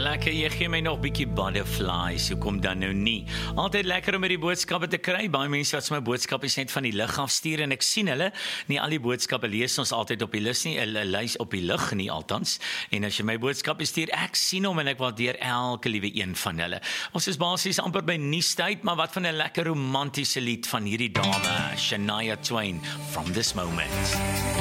lekker, jy gee my nog bietjie butterflies, hoekom dan nou nie? Altyd lekker om met die boodskappe te kry, baie mense wat my boodskappe net van die lug afstuur, en ek sien hulle, nie al die boodskappe lees ons altyd op die lys nie, lys op die lug nie altans, en as jy my boodskappe stuur, ek sien hom en ek waardeer elke liewe een van hulle. Ons is basies amper by nuustyd, maar wat van 'n lekker romantiese lied van hierdie dame, Shania Twain, From This Moment.